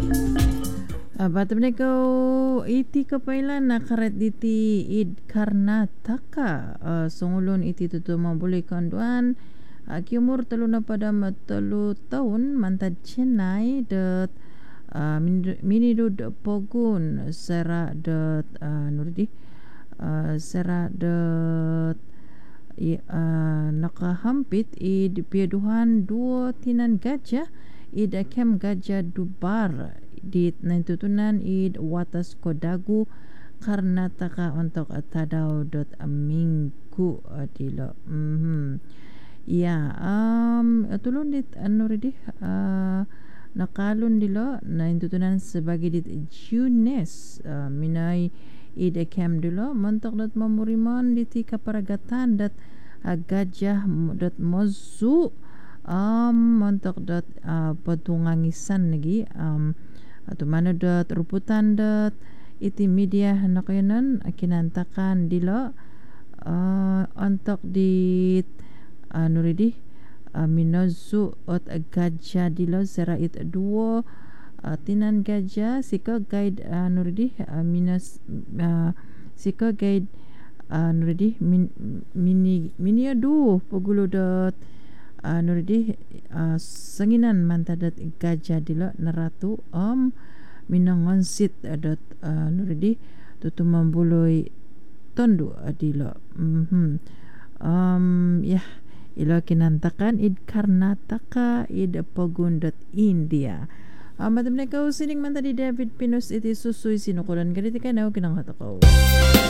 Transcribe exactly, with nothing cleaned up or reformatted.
Batamne ko iti kapailan nakaret diti id Karnataka. Uh, sungulon iti tutuma buli kanduan. Uh, kiumur talo na pada matalo taon mantad Chennai dat uh, minidud pogun sera dat uh, nurdi uh, sera dat i, uh, nakahampit id piaduhan duo tinan gajah id akem gajah dubar dit naitutunan id watas kodagu Karnataka untuk tadaw dot minggu adilo. Mhm. Ya, um tulun dit ano ridi uh, nakalun dilo naitutunan sebagai dit Junes uh, minay id akem dilo montok dot mamurimon diti kaparagatan dat uh, gajah dot mozu um montok dot uh, patungangisan lagi um atau mana dot ruputan dot iti media nakayanan kinantakan dilo uh, untuk di uh, nuridi uh, minozu ot gajah dilo sera it duo uh, tinan gajah sika guide uh, nuridi uh, minas uh, sika guide uh, nuridi min, mini mini adu pagulo dot uh, nuridi uh, sanginan mantadat gajah dilo naratu om minangonsit adat uh, nuridi tutumambuloy tondo adilo. Mm-hmm. Um ya ilo kinantakan id Karnataka id pagundat India. Uh, Madam Nekaw sining man tadi David Pinus iti susuy sinukulan ganiti kanaw kinang hatakaw.